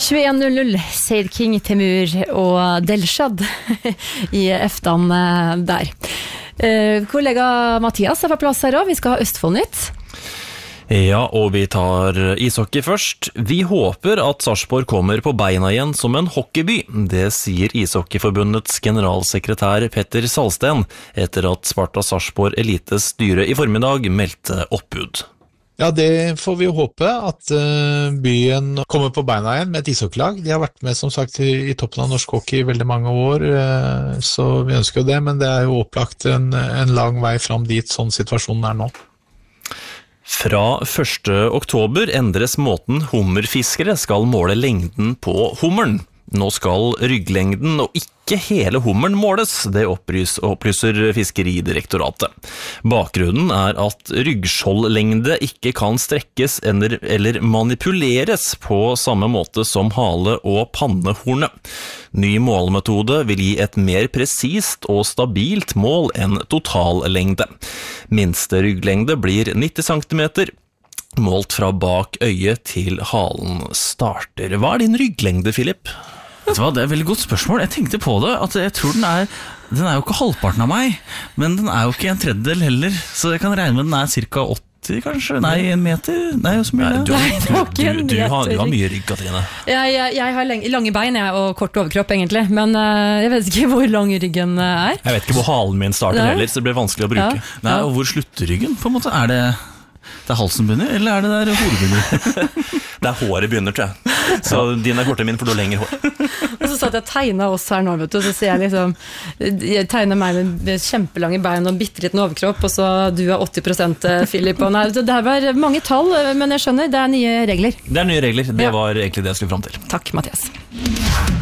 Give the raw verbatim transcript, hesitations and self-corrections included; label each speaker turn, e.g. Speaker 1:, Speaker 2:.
Speaker 1: tjueen null null, Seid King, Temur og Delshad i Eftan der. Kollega Mathias er på plass her også, vi skal ha Østfoldnytt.
Speaker 2: Ja, og vi tar ishockey først. Vi håper at Sarpsborg kommer på beina igjen som en hockeyby. Det sier Ishockeyforbundets generalsekretær Petter Salsten, etter at Sparta Sarpsborg Elites styre i formiddag meldte oppbud.
Speaker 3: Ja, det får vi jo håpe, at uh, byen kommer på beina igjen med et ishockeylag. De har vært med, som sagt, i, i toppen av norsk hockey i veldig mange år, uh, så vi ønsker jo det, men det er jo opplagt en, en lang vei fram dit, sånn situasjonen er nå.
Speaker 2: Fra første oktober endres måten hummerfiskere skal måle lengden på hummeren. Nå skal rygglengden og ikke hele hummeren måles, det opplys, opplyser Fiskeridirektoratet. Bakgrunnen er at ryggskjoldlengde ikke kan strekkes eller, eller manipuleres på samme måte som hale- og pannehornet. Ny målmetode vil gi et mer presist og stabilt mål enn totallengde. Minste rygglengde blir nitti centimeter, målt fra bak øyet til halen starter. Hva er din rygglengde, Philip?
Speaker 4: Vet du hva, det er et veldig godt spørsmål. Jeg tenkte på det, at jeg tror den er Den er jo ikke halvparten av meg, men den er jo ikke en tredjedel heller, så jeg kan regne med den er cirka åtti kanskje? Nei, en meter? Nei, så mye.
Speaker 2: Nei, du,
Speaker 1: Nei, det var ikke en
Speaker 2: du, du,
Speaker 1: meter.
Speaker 2: har, du har mye rygg, Katrine.
Speaker 1: Jeg, jeg, jeg har lange, lange bein jeg, og kort overkropp egentlig, men uh, jeg vet ikke hvor lang ryggen er.
Speaker 2: Jeg vet ikke hvor halen min starter
Speaker 1: Nei.
Speaker 2: heller, så det blir vanskelig å bruke.
Speaker 1: Ja.
Speaker 4: Nei, og hvor slutter ryggen, på en måte? Er det Det er halsen begynner, eller er det der hodet begynner?
Speaker 2: Det er håret begynner, tror jeg. Så din er kortere min, for du har lengre hår.
Speaker 1: Og så satt jeg og tegnet oss her nå, vet du, så ser jeg liksom, jeg tegner meg med kjempelange bein og bitteliten overkropp, og så du er åtti prosent, Philip. Og nei, det her var mange tall, men jeg skjønner, det er nye regler.
Speaker 2: Det er nye regler, det
Speaker 1: Ja.
Speaker 2: var egentlig det jeg skulle fram til.
Speaker 1: Takk, Mathias.